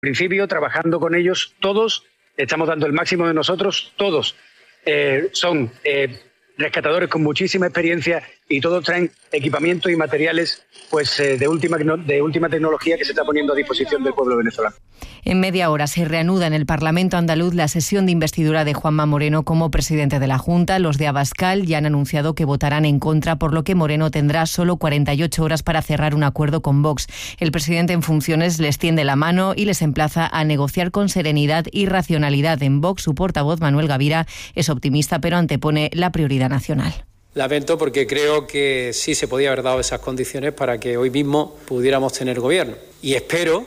principio, trabajando con ellos, todos estamos dando el máximo de nosotros, todos son rescatadores con muchísima experiencia y todos traen equipamiento y materiales pues de última tecnología que se está poniendo a disposición del pueblo venezolano. En media hora se reanuda en el Parlamento andaluz la sesión de investidura de Juanma Moreno como presidente de la Junta. Los de Abascal ya han anunciado que votarán en contra, por lo que Moreno tendrá solo 48 horas para cerrar un acuerdo con Vox. El presidente en funciones les tiende la mano y les emplaza a negociar con serenidad y racionalidad. En Vox, su portavoz, Manuel Gavira, es optimista, pero antepone la prioridad nacional. Lamento porque creo que sí se podía haber dado esas condiciones para que hoy mismo pudiéramos tener gobierno. Y espero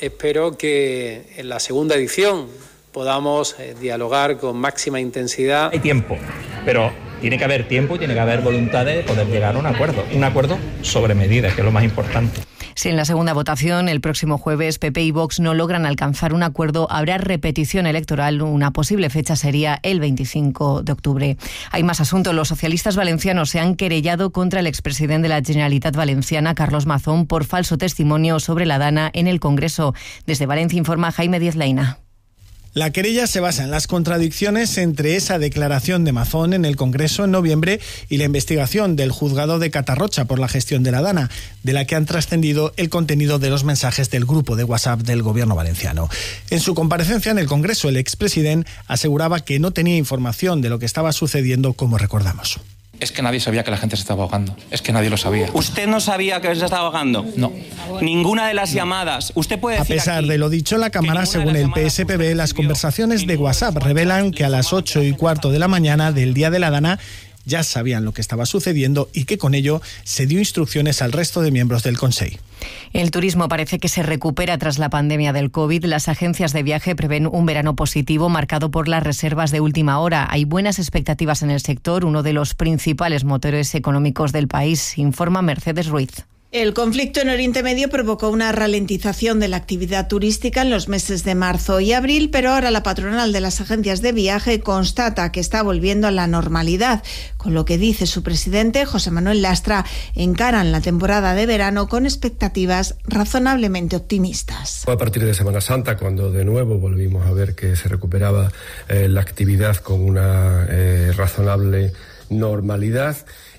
que en la segunda edición podamos dialogar con máxima intensidad. Hay tiempo, pero tiene que haber tiempo y tiene que haber voluntad de poder llegar a un acuerdo sobre medidas, que es lo más importante. Si en la segunda votación el próximo jueves PP y Vox no logran alcanzar un acuerdo, habrá repetición electoral. Una posible fecha sería el 25 de octubre. Hay más asuntos. Los socialistas valencianos se han querellado contra el expresidente de la Generalitat Valenciana, Carlos Mazón, por falso testimonio sobre la Dana en el Congreso. Desde Valencia informa Jaime Díez Laina. La querella se basa en las contradicciones entre esa declaración de Mazón en el Congreso en noviembre y la investigación del juzgado de Catarrocha por la gestión de la Dana, de la que han trascendido el contenido de los mensajes del grupo de WhatsApp del Gobierno valenciano. En su comparecencia en el Congreso, el expresidente aseguraba que no tenía información de lo que estaba sucediendo, como recordamos. Es que nadie sabía que la gente se estaba ahogando. Es que nadie lo sabía. ¿Usted no sabía que se estaba ahogando? No. Ninguna de las llamadas. ¿Usted puede decir A pesar aquí de lo dicho en la Cámara, según el PSPB, las conversaciones de WhatsApp revelan que a las 8:15 de la mañana del día de la Dana ya sabían lo que estaba sucediendo y que con ello se dio instrucciones al resto de miembros del Consell. El turismo parece que se recupera tras la pandemia del COVID. Las agencias de viaje prevén un verano positivo marcado por las reservas de última hora. Hay buenas expectativas en el sector, uno de los principales motores económicos del país, informa Mercedes Ruiz. El conflicto en Oriente Medio provocó una ralentización de la actividad turística en los meses de marzo y abril, pero ahora la patronal de las agencias de viaje constata que está volviendo a la normalidad, con lo que dice su presidente, José Manuel Lastra, encaran la temporada de verano con expectativas razonablemente optimistas. A partir de Semana Santa, cuando de nuevo volvimos a ver que se recuperaba la actividad con una razonable normalidad.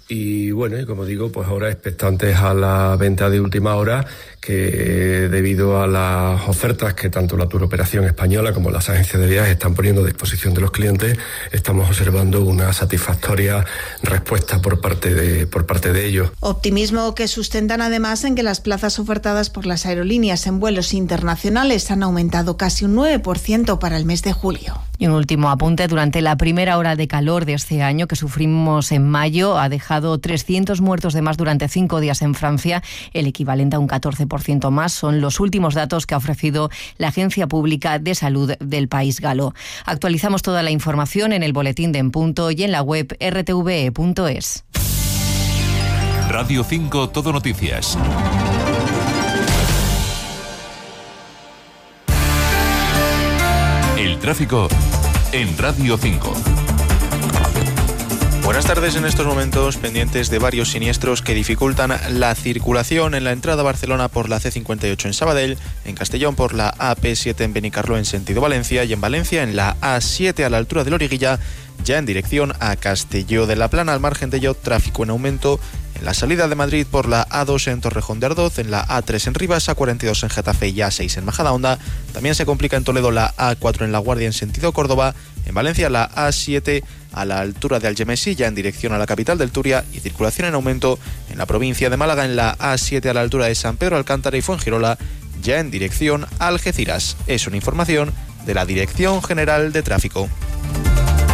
Y bueno, y como digo, pues ahora expectantes a la venta de última hora, que debido a las ofertas que tanto la Turoperación Española como las agencias de viajes están poniendo a disposición de los clientes, estamos observando una satisfactoria respuesta por parte de ellos. Optimismo que sustentan además en que las plazas ofertadas por las aerolíneas en vuelos internacionales han aumentado casi un 9% para el mes de julio. Y un último apunte: durante la primera hora de calor de este año que sufrimos en mayo, ha dejado 300 muertos de más durante 5 días en Francia, el equivalente a un 14% más. Son los últimos datos que ha ofrecido la Agencia Pública de Salud del país galo. Actualizamos toda la información en el boletín de En Punto y en la web rtve.es. Radio 5 Todo Noticias. El tráfico en Radio 5. Buenas tardes. En estos momentos pendientes de varios siniestros que dificultan la circulación en la entrada a Barcelona por la C58 en Sabadell, en Castellón por la AP7 en Benicarló en sentido Valencia y en Valencia en la A7 a la altura de Loriguilla, ya en dirección a Castelló de la Plana. Al margen de ello, tráfico en aumento en la salida de Madrid por la A2 en Torrejón de Ardoz, en la A3 en Rivas, A42 en Getafe y A6 en Majadahonda. También se complica en Toledo la A4 en La Guardia en sentido Córdoba, en Valencia la A7 a la altura de Algemesí, ya en dirección a la capital del Turia, y circulación en aumento en la provincia de Málaga en la A7 a la altura de San Pedro Alcántara y Fuengirola, ya en dirección a Algeciras. Es una información de la Dirección General de Tráfico.